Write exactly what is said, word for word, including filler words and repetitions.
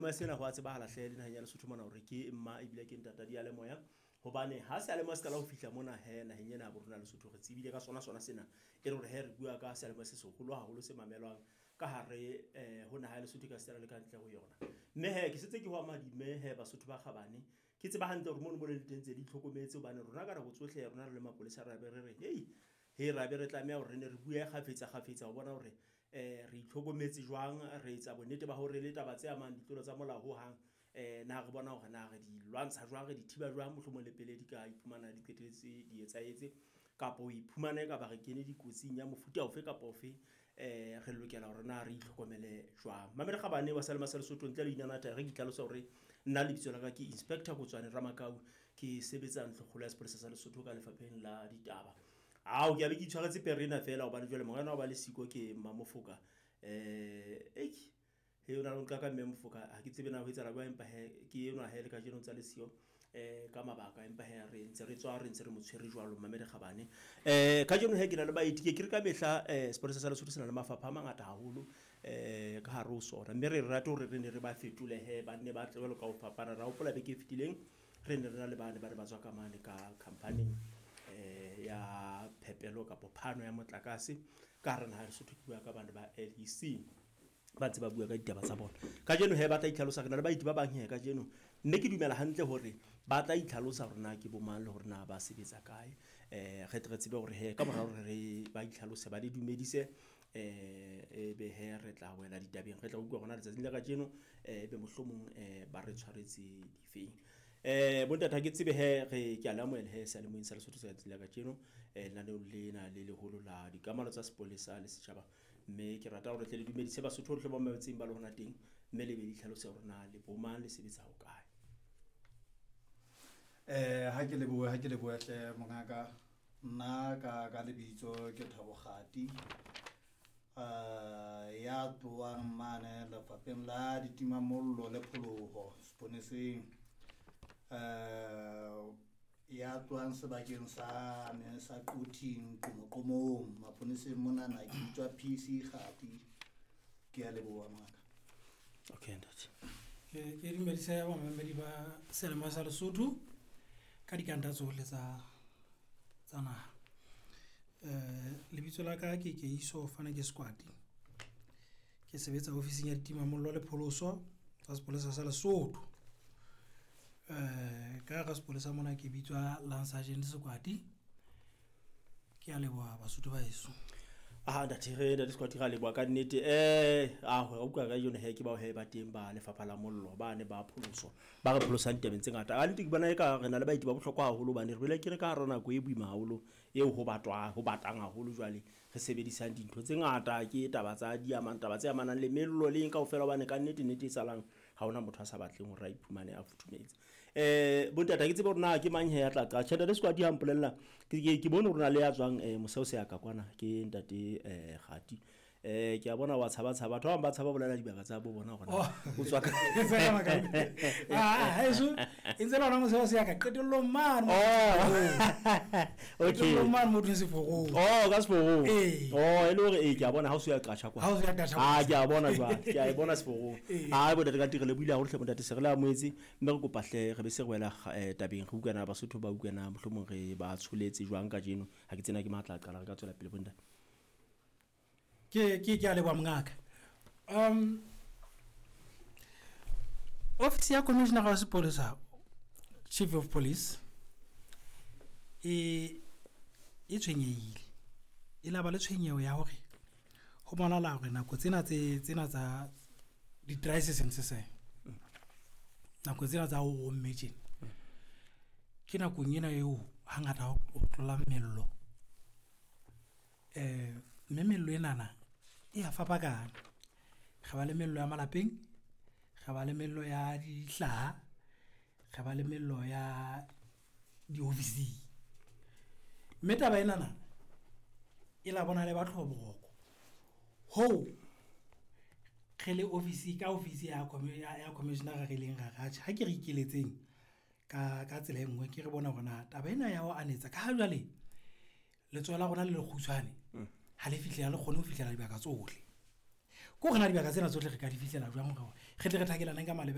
ma sena go a tseba hala hle le nahanya le Lesotho mona hore ke mma e bile ke ntata di ale moya hobane ha se ale mo se ka la ho fihla mona he naheng ena bo rona Lesotho re tsebile ka sona sona sena e re he re bua ka se ale mo se segolo haholo se mamelwang ka hare eh ho naha ya Lesotho ka se le ka ntle go yona mme he ke setse ke ho amadime he Basotho ba Kgabane ke tseba hantle hore mo mo le tentse di tlhokometse hobane rona ka re go tsohle rona re le mapolesa ra be re re hey he ra be re tlamea hore ne re bua gafetsa gafetsa go bona hore eh re itlhokometse jwang re etsa bonnete ba hore le taba tse amang ditlolo tsa molao ho hang eh na re bona hore na re di lwantsha jwang re di thiba jwang mohlomong le pele di ka iphumana di qetelletse di etsaetse kapo o iphumane ka ba re kene dikotsing ya mofuta ofe kapo ofe eh re lokela hore na re itlhokomele jwang Mamela Kgabane wa Salema sa Lesotho ntle le inanata re gitlhalosa hore nna le bitso la ka ke Inspector Kotswane Ramakau ke sebetsa ntlhogolo ya sepolesa sa Lesotho ka lefapheng la ditaba Ao ke a be ke tshwaretse perena fela hobane jwale mongana wa ba le siko ke Mamofoka eh ei he ona lo ka ka Mamofoka ha ke tsebe na ho etsa la ba empa he ke eno he le ka jeno tsa le sio eh ka mabaka empa he re ntse re tswa re ntse re motshwere jwalo Mamela Kgabane eh ka jeno he ke na le baiti ke ke re ka mehla eh sepolesa sa Lesotho sena le mafapha a mangata haholo eh ka hare ho sona mme re rata hore re ne re ba fetole he ba ne ba tlelo ka ho fapana ra hopola be ke fetileng re ne re na le bana ba re ba tswa ka mane ka company eh ya phepelo ka pophano ya motlakase ka re na ha Lesotho ke bua ka bana ba L E C ba tseba bua ka ditaba tsa bona ka jeno he ba tla itlhalosa kana le ba iti ba bang he ka jeno nne ke dumela hantle hore ba tla itlhalosa hore na ke bo mang le hore na ba sebetsa kae eh re tle re tsebe hore he ka mora hore re ba itlhalose ba le dumedise eh e be he re tla wela ditabeng re tla utlwa gona le tsatsing la ka jeno eh be mohlomong eh ba re tshwaretse difeng eh bontate ke tsebe he re ke a lamoela he sa le mo insa Lesotho sa tsela ka jeno eh la ne le na le le holo la dikamano tsa sepolesa le setjhaba mme ke rata hore tle le dumedise Basotho le ba metseng ba le hona teng mme le be di tlhalose hore na le bo mang le sebetsa ho kae eh ha ke le bua ha ke le bua hle mongaka nna ka ka lebitso ke Thabo Kgati eh ya tloang mane la fapeng la ditima mollo le pholoho seponeseng eh ya tloang sebakeng sa ne sa Quting Qomoqomong maponeseng mona na ke tswa P C Kgati ke a leboha maka okay ntate ke ke dumedisa ya mamedi ba Selema sa Lesotho ka dikanta tsohle tsa tsana eh lebitso la ka ke ke iso fana ke Squati ke sebetsa ofising ya ditima mollo le pholoso tsa sepolesa sa Lesotho eh ka ga sepolesa mona ke bitswa Lance Sergeant Squati ke a leboha Basotho ba heso ah ntate re ntate Squati ga le bua ka nnete eh a ho utlwa ka yone he ke ba he ba teng ba lefapha la mollo ba ne ba pholoso ba re pholosang tabeng tse ngata a nnete ke bona e ka re na le baiti ba bohlokwa haholo bane re bile ke re ka rona go e buima haholo eo ho batwa ho batang haholo jwale re sebedisang dintho tse ngata ke taba tsa diamant taba tse amanang le mello le eng kaofela bane ka nnete nnete isalang ha ona motho a sa batleng hore a iphumane a futhumetse eh bontata ke tsebe hore na ke mang he ya tla ka tshela Squati ha mpolella ke ke bone hore na le ya tswang eh moseo se ya ka kwana ke ntate eh Kgati eh ke a bona wa tshaba tshaba batho ba tshaba bolela dibaka tsa bo bona gona o tswa ka ah heso intse lona mo se ya ka qetello man oh okay qetello man mo tse foro oh ga seforo oh e le hore e ke a bona ha o se ya qacha kwa ha o se ya qacha ah ke a bona jwa ke a bona seforo ah bo ka tirele buile ha o hle montate se re la moetse mme re kopahle re be se re wela tabeng re ukana Basotho ba ukana mohlomong re ba tshuletse jwang ka jeno ha ke tsena ke matla qala re ka tswela pele bontate ke ke ke a le ba mngaka um office ya commissioner wa sepolesa chief of police e e tshwenyehile e la ba le tshwenyeho ya hore ho bona la hore nako tsena tse tsena tsa di dry season se se nako tsena tsa ho mmetje ke nako nyena eo hangata ho tlola mello eh memello enana e a fapakana ga ba le mello ya malapeng ga ba le mello ya dihlaha ga ba le mello ya di ofisi meta ba enana e la bona le ba tlhoboroko ho khele ofisi ka ofisi ya ya commissioner ga releng ga gacha ha ke re ikeletseng ka ka tsela engwe ke re bona gona taba ena ya o anetsa ka ha jwale le tswela gona le le khutshwane ha le fihlela le khone ho fihlela dibaka tsohle ko gona dibaka tsena tsohle re ka di fihlela jwang gore re tle re thakelana ka malebe